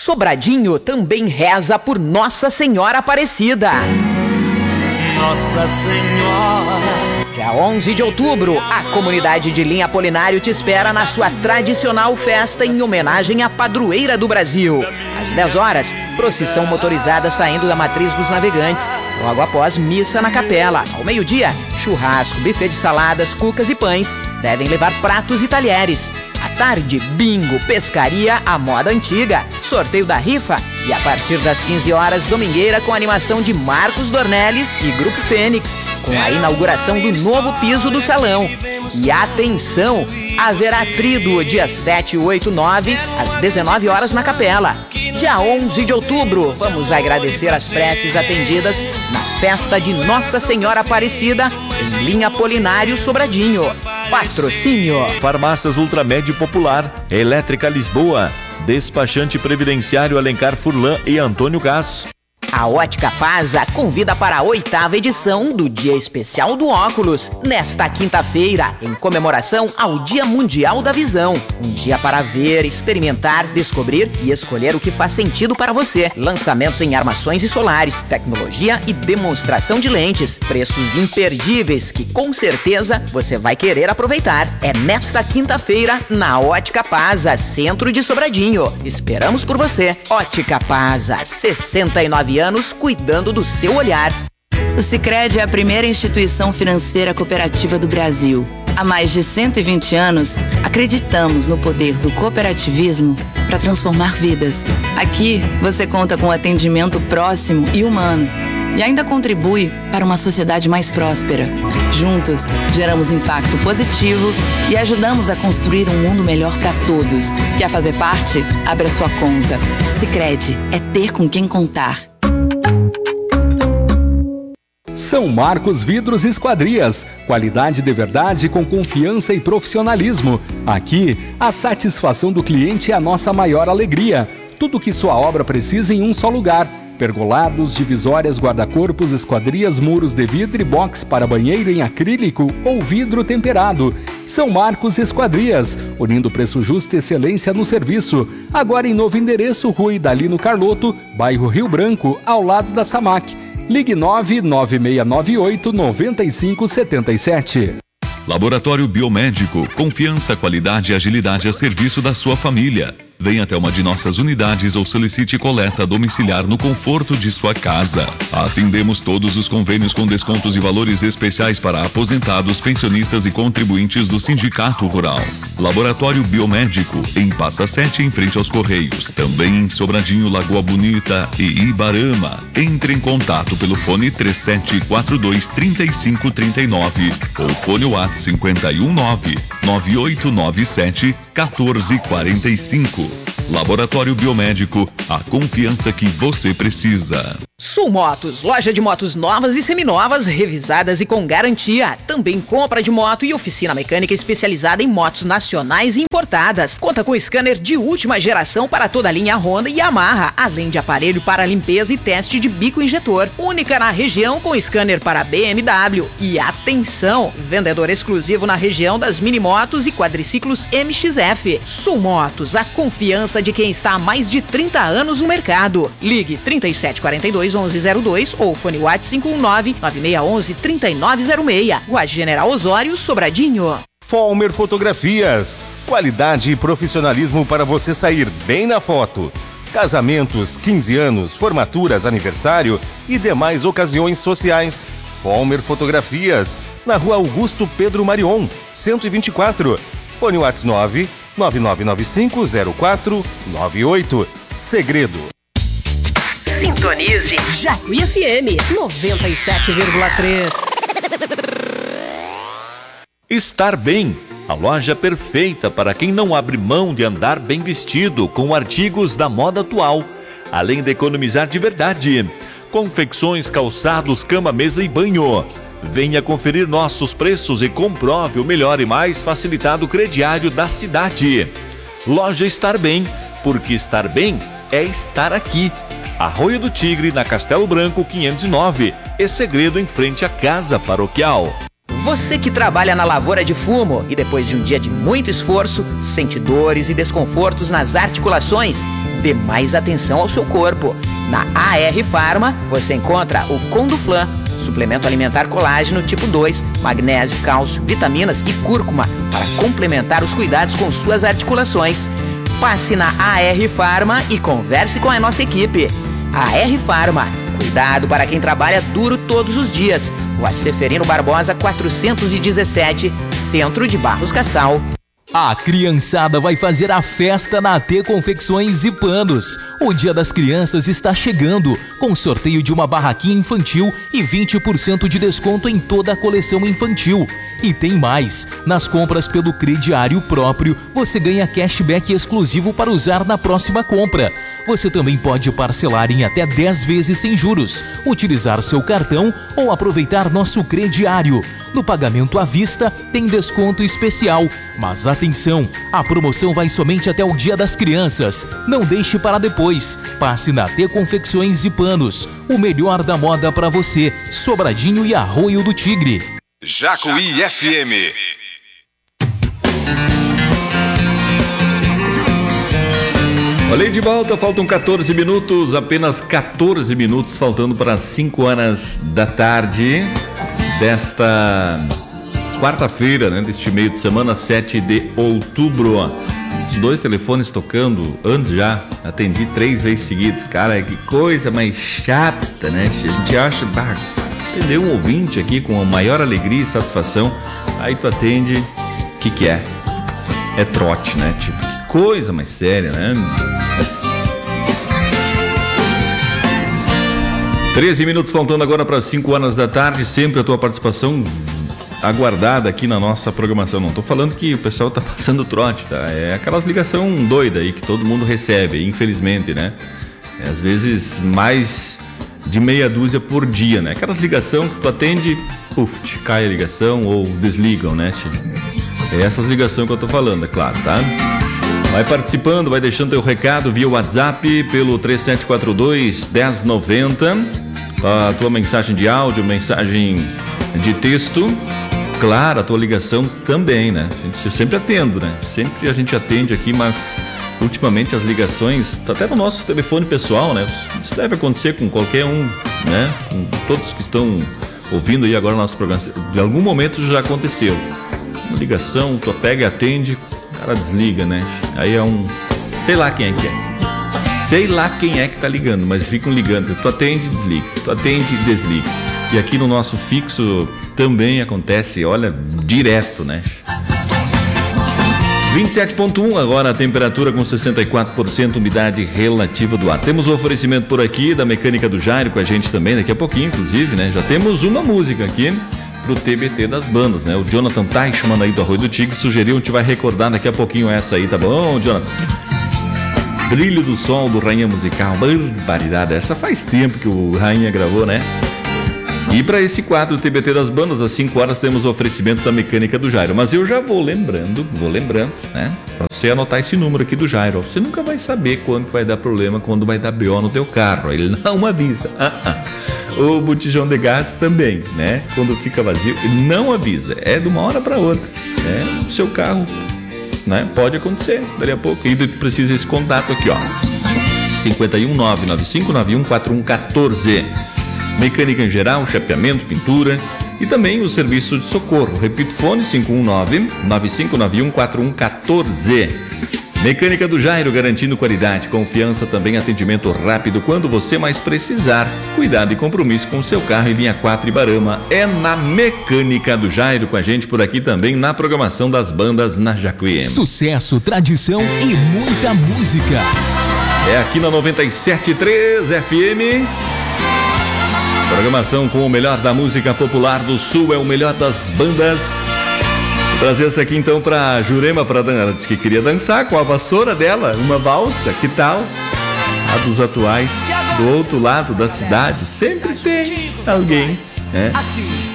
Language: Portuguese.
Sobradinho também reza por Nossa Senhora Aparecida. Nossa Senhora. Dia 11 de outubro, a comunidade de Linha Apolinário te espera na sua tradicional festa em homenagem à padroeira do Brasil. Às 10 horas, procissão motorizada saindo da Matriz dos Navegantes. Logo após, missa na capela. Ao meio-dia, churrasco, buffet de saladas, cucas e pães. Devem levar pratos e talheres. À tarde, bingo, pescaria à moda antiga, sorteio da rifa e a partir das 15 horas, domingueira com animação de Marcos Dornelles e Grupo Fênix, com a inauguração do novo piso do salão. E atenção, haverá trido dia 7, 8, 9, às 19 horas na capela. Dia 11 de outubro, vamos agradecer as preces atendidas na festa de Nossa Senhora Aparecida, em Linha Apolinário Sobradinho. Patrocínio: Farmácias Ultramed Popular, Elétrica Lisboa, Despachante Previdenciário Alencar Furlan e Antônio Gás. A Ótica Pasa convida para a 8ª edição do Dia Especial do Óculos, nesta quinta-feira, em comemoração ao Dia Mundial da Visão. Um dia para ver, experimentar, descobrir e escolher o que faz sentido para você. Lançamentos em armações e solares, tecnologia e demonstração de lentes. Preços imperdíveis que com certeza você vai querer aproveitar. É nesta quinta-feira, na Ótica Pasa, centro de Sobradinho. Esperamos por você. Ótica Pasa, 69 anos cuidando do seu olhar. O Sicredi é a primeira instituição financeira cooperativa do Brasil. Há mais de 120 anos, acreditamos no poder do cooperativismo para transformar vidas. Aqui, você conta com atendimento próximo e humano e ainda contribui para uma sociedade mais próspera. Juntos, geramos impacto positivo e ajudamos a construir um mundo melhor para todos. Quer fazer parte? Abra sua conta. Sicredi é ter com quem contar. São Marcos Vidros e Esquadrias. Qualidade de verdade com confiança e profissionalismo. Aqui, a satisfação do cliente é a nossa maior alegria. Tudo o que sua obra precisa em um só lugar. Pergolados, divisórias, guarda-corpos, esquadrias, muros de vidro e box para banheiro em acrílico ou vidro temperado. São Marcos Esquadrias, unindo preço justo e excelência no serviço. Agora em novo endereço, Rua Idalino Carlotto, bairro Rio Branco, ao lado da Samac. Ligue 99698-9577. Laboratório Biomédico, confiança, qualidade e agilidade a serviço da sua família. Venha até uma de nossas unidades ou solicite coleta domiciliar no conforto de sua casa. Atendemos todos os convênios com descontos e valores especiais para aposentados, pensionistas e contribuintes do Sindicato Rural. Laboratório Biomédico, em Passa Sete, em frente aos Correios. Também em Sobradinho, Lagoa Bonita e Ibarama. Entre em contato pelo fone 3742-3539 ou fone WhatsApp 519-9897-1445. Laboratório Biomédico, a confiança que você precisa. Sul Motos, loja de motos novas e seminovas, revisadas e com garantia. Também compra de moto e oficina mecânica especializada em motos nacionais e importadas. Conta com scanner de última geração para toda a linha Honda e Yamaha, além de aparelho para limpeza e teste de bico injetor. Única na região com scanner para BMW. E atenção, vendedor exclusivo na região das minimotos e quadriciclos MXF. Sul Motos, a confiança de quem está há mais de 30 anos no mercado. Ligue 3742-1102 ou fone WhatsApp 519-9611-3906. Rua General Osório, Sobradinho. Folmer Fotografias. Qualidade e profissionalismo para você sair bem na foto. Casamentos, 15 anos, formaturas, aniversário e demais ocasiões sociais. Folmer Fotografias. Na Rua Augusto Pedro Marion, 124. Fone WhatsApp 99950498. Segredo. Sintonize Jacuí FM 97,3. Estar bem, a loja perfeita para quem não abre mão de andar bem vestido com artigos da moda atual, além de economizar de verdade. Confecções, calçados, cama, mesa e banho. Venha conferir nossos preços e comprove o melhor e mais facilitado crediário da cidade. Loja Estar Bem, porque estar bem é estar aqui. Arroio do Tigre, na Castelo Branco 509, e Segredo em frente à Casa Paroquial. Você que trabalha na lavoura de fumo e depois de um dia de muito esforço, sente dores e desconfortos nas articulações, dê mais atenção ao seu corpo. Na AR Pharma, você encontra o Conduflan, suplemento alimentar colágeno tipo 2, magnésio, cálcio, vitaminas e cúrcuma para complementar os cuidados com suas articulações. Passe na AR Pharma e converse com a nossa equipe. AR Pharma, cuidado para quem trabalha duro todos os dias. Rua Seferino Barbosa 417, Centro de Barros Cassal. A criançada vai fazer a festa na AT Confecções e Panos. O Dia das Crianças está chegando, com sorteio de uma barraquinha infantil e 20% de desconto em toda a coleção infantil. E tem mais, nas compras pelo crediário próprio, você ganha cashback exclusivo para usar na próxima compra. Você também pode parcelar em até 10 vezes sem juros, utilizar seu cartão ou aproveitar nosso crediário. No pagamento à vista, tem desconto especial. Mas atenção, a promoção vai somente até o Dia das Crianças. Não deixe para depois. Passe na T Confecções e Panos. O melhor da moda para você. Sobradinho e Arroio do Tigre. Jacuí FM. Olha aí de volta, faltam 14 minutos, apenas 14 minutos faltando para as 5 horas da tarde desta quarta-feira, né, deste meio de semana, 7 de outubro. Os 2 telefones tocando, antes já, atendi 3 vezes seguidas. Cara, que coisa mais chata, né? A gente acha, atender um ouvinte aqui com a maior alegria e satisfação, aí tu atende, o que é? É trote, né? Tipo, que coisa mais séria, né? 13 minutos faltando agora para as 5 horas da tarde, sempre a tua participação aguardada aqui na nossa programação. Não tô falando que o pessoal tá passando trote, tá? É aquelas ligação doida aí que todo mundo recebe, infelizmente, né? É, às vezes mais de meia dúzia por dia, né? Aquelas ligação que tu atende, te cai a ligação ou desligam, né? É essas ligações que eu tô falando, é claro, tá? Vai participando, vai deixando teu recado via WhatsApp pelo 3742-1090, a tua mensagem de áudio, mensagem de texto, claro, a tua ligação também, né? Eu sempre atendo, né? Sempre a gente atende aqui, mas ultimamente as ligações, até no nosso telefone pessoal, né? Isso deve acontecer com qualquer um, né? Com todos que estão ouvindo aí agora o nosso programa. De algum momento já aconteceu. Uma ligação, tu pega e atende, o cara desliga, né? Aí é sei lá quem é que é. Sei lá quem é que tá ligando, mas ficam ligando. Tu atende, desliga. Tu atende, desliga. E aqui no nosso fixo também acontece, olha, direto, né? 27.1 agora a temperatura com 64% umidade relativa do ar. Temos o oferecimento por aqui da Mecânica do Jairo com a gente também, daqui a pouquinho, inclusive, né? Já temos uma música aqui pro TBT das bandas, né? O Jonathan Teichmann aí do Arroio do Tigre sugeriu, a gente vai recordar daqui a pouquinho essa aí, tá bom, Jonathan? Brilho do Sol do Rainha Musical, barbaridade, essa faz tempo que o Rainha gravou, né? E para esse quadro TBT das bandas, às 5 horas temos o oferecimento da Mecânica do Jairo. Mas eu já vou lembrando, né? Para você anotar esse número aqui do Jairo. Você nunca vai saber quando vai dar problema, quando vai dar BO no teu carro. Ele não avisa. O botijão de gás também, né? Quando fica vazio, ele não avisa. É de uma hora para outra, né? O seu carro, né? Pode acontecer daqui a pouco. E precisa esse contato aqui, ó. 51995914114. Mecânica em geral, chapeamento, pintura e também o serviço de socorro. Repito, fone 519-9591-4114. Mecânica do Jairo, garantindo qualidade, confiança, também atendimento rápido quando você mais precisar. Cuidado e compromisso com o seu carro em linha 4 e Barama. É na Mecânica do Jairo, com a gente por aqui também na programação das bandas na Jacuí. Sucesso, tradição e muita música. É aqui na 97.3 FM. Programação com o melhor da música popular do Sul, é o melhor das bandas. Vou trazer essa aqui então pra Jurema, ela disse que queria dançar com a vassoura dela, uma valsa, que tal? A dos atuais, do outro lado da cidade, sempre tem alguém, né?